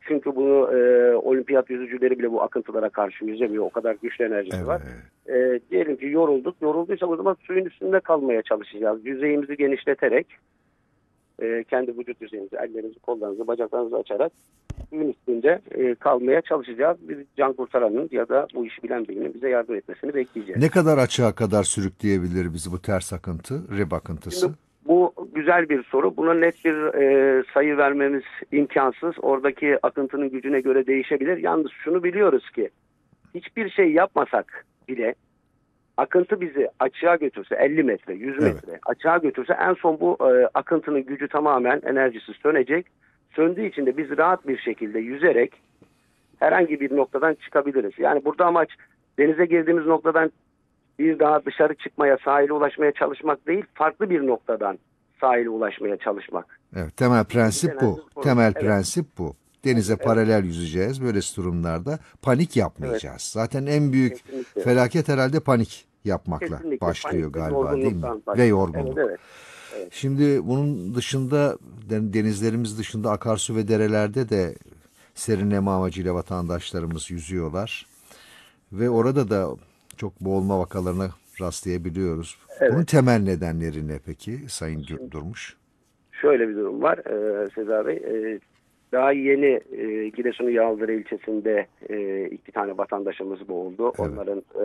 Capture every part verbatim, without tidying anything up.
çünkü bunu e, olimpiyat yüzücüleri bile bu akıntılara karşı yüzemiyor. O kadar güçlü enerjisi Evet. var. E, diyelim ki yorulduk. Yorulduysak o zaman suyun üstünde kalmaya çalışacağız. Yüzeyimizi genişleterek e, kendi vücut yüzeyimizi, ellerimizi, kollarımızı, bacaklarımızı açarak suyun üstünde e, kalmaya çalışacağız. Biz can kurtaranın ya da bu işi bilen birinin bize yardım etmesini bekleyeceğiz. Ne kadar açığa kadar sürükleyebilir bizi bu ters akıntı, rib Şimdi akıntısı? bu güzel bir soru. Buna net bir e, sayı vermemiz imkansız. Oradaki akıntının gücüne göre değişebilir. Yalnız şunu biliyoruz ki hiçbir şey yapmasak bile akıntı bizi açığa götürse elli metre, yüz Evet. metre açığa götürse en son bu e, akıntının gücü tamamen enerjisi sönecek. Söndüğü için de biz rahat bir şekilde yüzerek herhangi bir noktadan çıkabiliriz. Yani burada amaç denize girdiğimiz noktadan bir daha dışarı çıkmaya, sahile ulaşmaya çalışmak değil, farklı bir noktadan sahile ulaşmaya çalışmak. Evet, temel prensip Genelde bu. sorun. Temel Evet, prensip bu. Denize evet, paralel yüzeceğiz. Böylesi durumlarda panik evet, yapmayacağız. Zaten en büyük kesinlikle. felaket herhalde panik yapmakla Kesinlikle başlıyor panik ve galiba, değil mi? yorgunluktan Ve başlıyor. Evet, yorgunluk. evet, evet. Şimdi bunun dışında den- denizlerimiz dışında akarsu ve derelerde de serinleme amacıyla vatandaşlarımız yüzüyorlar. Ve orada da çok boğulma vakalarına rastlayabiliyoruz. Bunun Evet. temel nedenleri ne peki Sayın Dur- Şimdi Durmuş? şöyle bir durum var e, Sezar Bey. E, daha yeni e, Giresun'un Yağlıdere ilçesinde e, iki tane vatandaşımız boğuldu. Evet. Onların e,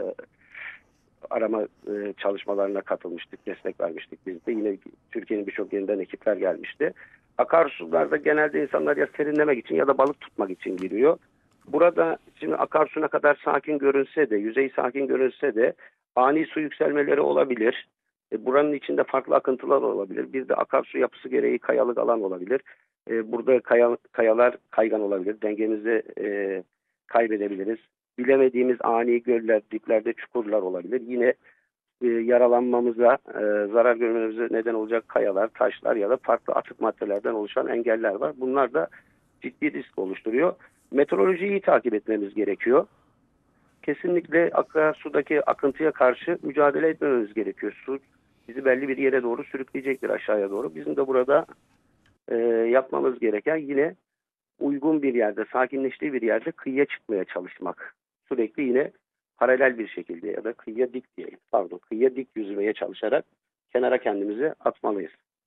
arama e, çalışmalarına katılmıştık, destek vermiştik biz de. Yine Türkiye'nin birçok yerinden ekipler gelmişti. Akarsularda genelde insanlar ya serinlemek için ya da balık tutmak için giriyor. Burada şimdi akarsu ne kadar sakin görünse de, yüzey sakin görünse de ani su yükselmeleri olabilir. E, buranın içinde farklı akıntılar olabilir. Bir de akarsu yapısı gereği kayalık alan olabilir. E, burada kaya, kayalar kaygan olabilir. Dengemizi e, kaybedebiliriz. Bilemediğimiz ani göller, diplerde çukurlar olabilir. Yine e, yaralanmamıza, e, zarar görmemize neden olacak kayalar, taşlar ya da farklı atık maddelerden oluşan engeller var. Bunlar da ciddi risk oluşturuyor. Meteorolojiyi iyi takip etmemiz gerekiyor. Kesinlikle akarsudaki akıntıya karşı mücadele etmemiz gerekiyor. Su bizi belli bir yere doğru sürükleyecektir, aşağıya doğru. Bizim de burada e, yapmamız gereken yine uygun bir yerde, sakinleştiği bir yerde kıyıya çıkmaya çalışmak. Sürekli yine paralel bir şekilde ya da kıyıya dik diyelim. Pardon, kıyıya dik yüzmeye çalışarak kenara kendimizi atmalıyız.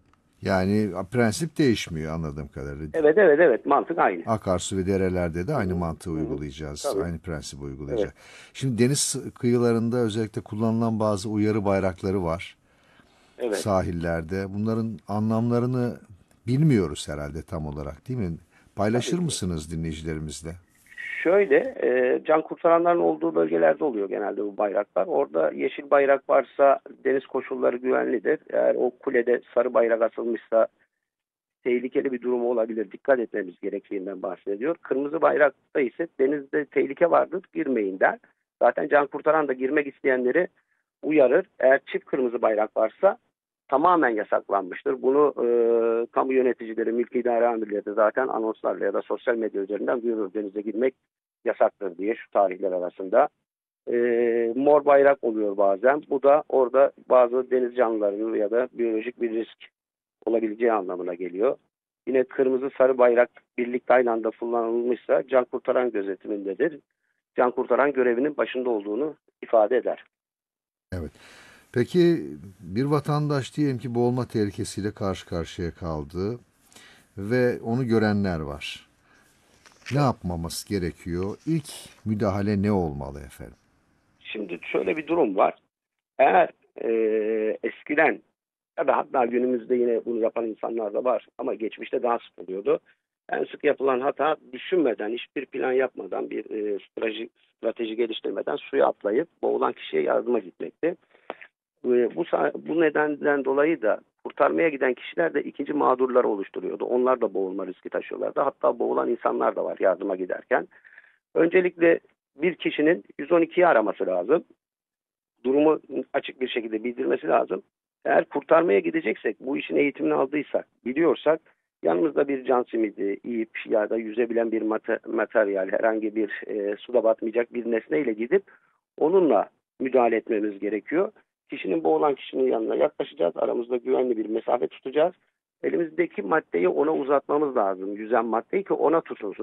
Yani prensip değişmiyor anladığım kadarıyla. Evet, evet, evet. Mantık aynı. Akarsu ve derelerde de Hı aynı hı, mantığı hı hı. uygulayacağız. Tabii. Aynı prensibi Evet. uygulayacağız. Şimdi deniz kıyılarında özellikle kullanılan bazı uyarı bayrakları var. Evet. Sahillerde. Bunların anlamlarını bilmiyoruz herhalde tam olarak, değil mi? Paylaşır Tabii ki. mısınız dinleyicilerimizle? Şöyle, e, can kurtaranların olduğu bölgelerde oluyor genelde bu bayraklar. Orada yeşil bayrak varsa deniz koşulları güvenlidir. Eğer o kulede sarı bayrak asılmışsa tehlikeli bir durum olabilir. Dikkat etmemiz gerektiğinden bahsediyor. Kırmızı bayrakta ise denizde tehlike vardır, girmeyin der. Zaten can kurtaran da girmek isteyenleri uyarır. Eğer çift kırmızı bayrak varsa tamamen yasaklanmıştır. Bunu e, kamu yöneticileri, mülki idare amirleri de zaten anonslarla ya da sosyal medya üzerinden duyurur. Denize girmek yasaktır diye şu tarihler arasında. E, mor bayrak oluyor bazen. Bu da orada bazı deniz canlılarının ya da biyolojik bir risk olabileceği anlamına geliyor. Yine kırmızı sarı bayrak birlikte aynı anda kullanılmışsa can kurtaran gözetimindedir. Can kurtaran görevinin başında olduğunu ifade eder. Evet. Peki bir vatandaş diyelim ki boğulma tehlikesiyle karşı karşıya kaldı ve onu görenler var. Ne Evet. yapmamız gerekiyor? İlk müdahale ne olmalı efendim? Şimdi şöyle bir durum var. Eğer e, eskiden ya da hatta günümüzde yine bunu yapan insanlar da var ama geçmişte daha sık oluyordu. En sık yapılan hata düşünmeden, hiçbir plan yapmadan, bir e, strateji, strateji geliştirmeden suya atlayıp boğulan kişiye yardıma gitmekti. E, bu, bu nedenden dolayı da kurtarmaya giden kişiler de ikinci mağdurları oluşturuyordu. Onlar da boğulma riski taşıyorlardı. Hatta boğulan insanlar da var yardıma giderken. Öncelikle bir kişinin yüz on ikiyi araması lazım. Durumu açık bir şekilde bildirmesi lazım. Eğer kurtarmaya gideceksek, bu işin eğitimini aldıysak, biliyorsak yanımızda bir can simidi, ip ya da yüzebilen bir materyal, herhangi bir e, suda batmayacak bir nesneyle gidip onunla müdahale etmemiz gerekiyor. Kişinin boğulan kişinin yanına yaklaşacağız. Aramızda güvenli bir mesafe tutacağız. Elimizdeki maddeyi ona uzatmamız lazım. Yüzen maddeyi ki ona tutunsun.